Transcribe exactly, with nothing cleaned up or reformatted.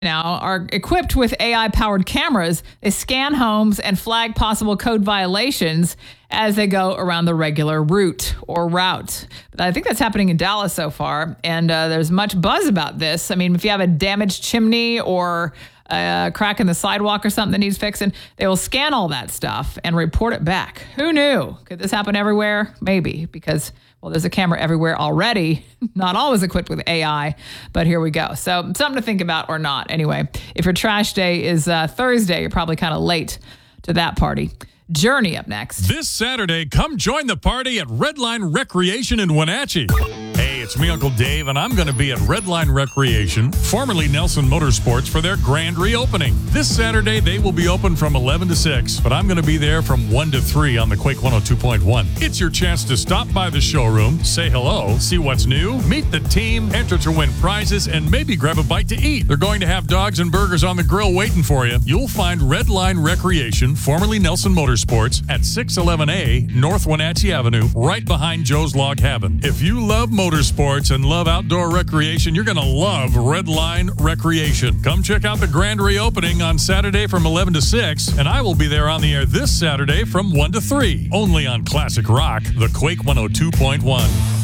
now are equipped with A I-powered cameras. They scan homes and flag possible code violations as they go around the regular route or route. But I think that's happening in Dallas so far, and uh, there's much buzz about this. I mean, if you have a damaged chimney or a crack in the sidewalk or something that needs fixing, they will scan all that stuff and report it back. Who knew? Could this happen everywhere? Maybe, because, well, there's a camera everywhere already, not always equipped with A I, but here we go. So something to think about or not. Anyway, if your trash day is uh, Thursday, you're probably kind of late to that party. Journey up next. This Saturday, come join the party at Redline Recreation in Wenatchee. Hey, it's me, Uncle Dave, and I'm going to be at Redline Recreation, formerly Nelson Motorsports, for their grand reopening. This Saturday, they will be open from eleven to six, but I'm going to be there from one to three on the Quake one oh two point one. It's your chance to stop by the showroom, say hello, see what's new, meet the team, enter to win prizes, and maybe grab a bite to eat. They're going to have dogs and burgers on the grill waiting for you. You'll find Redline Recreation, formerly Nelson Motorsports, at six eleven A North Wenatchee Avenue, right behind Joe's Log Cabin. If you love motorsports and love outdoor recreation, you're going to love Redline Recreation. Come check out the grand reopening on Saturday from eleven to six, and I will be there on the air this Saturday from one to three, only on Classic Rock, the Quake one oh two point one.